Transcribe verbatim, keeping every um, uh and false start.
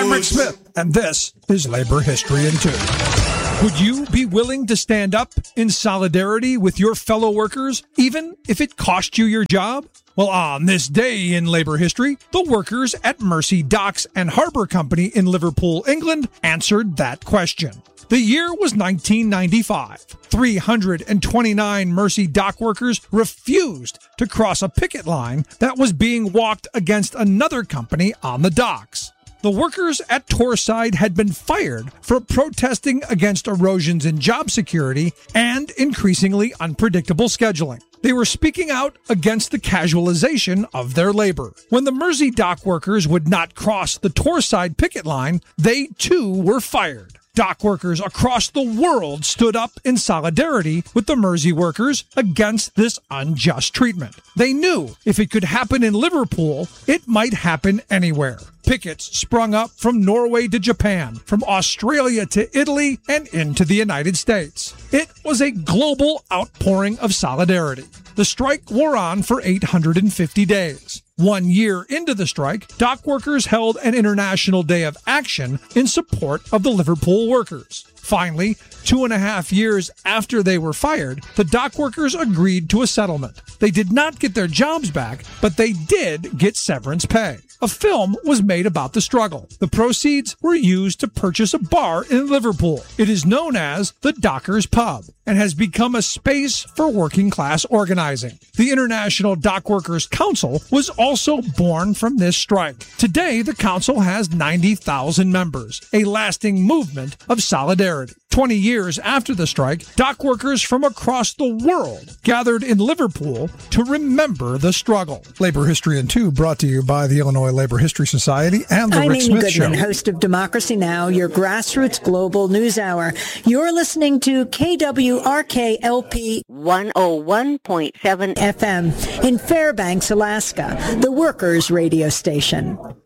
I'm Rick Smith, and this is Labor History in Two. Would you be willing to stand up in solidarity with your fellow workers, even if it cost you your job? Well, on this day in labor history, the workers at Mersey Docks and Harbour Company in Liverpool, England, answered that question. The year was nineteen ninety-five. three hundred twenty-nine Mersey dock workers refused to cross a picket line that was being walked against another company on the docks. The workers at Torside had been fired for protesting against erosions in job security and increasingly unpredictable scheduling. They were speaking out against the casualization of their labor. When the Mersey dock workers would not cross the Torside picket line, they too were fired. Dock workers across the world stood up in solidarity with the Mersey workers against this unjust treatment. They knew if it could happen in Liverpool, it might happen anywhere. Pickets sprung up from Norway to Japan, from Australia to Italy, and into the United States. It was a global outpouring of solidarity. The strike wore on for eight hundred fifty days. One year into the strike, dock workers held an international day of action in support of the Liverpool workers. Finally, two and a half years after they were fired, the dock workers agreed to a settlement. They did not get their jobs back, but they did get severance pay. A film was made about the struggle. The proceeds were used to purchase a bar in Liverpool. It is known as the Dockers Pub and has become a space for working class organizing. The International Dock Workers Council was also born from this strike. Today, the council has ninety thousand members, a lasting movement of solidarity. twenty years after the strike, dock workers from across the world gathered in Liverpool to remember the struggle. Labor History in Two, brought to you by the Illinois Labor History Society and the I'm Rick Amy Smith Goodman, Show. host of Democracy Now!, your grassroots global news hour. You're listening to K W R K L P one oh one point seven F M in Fairbanks, Alaska, the workers' radio station.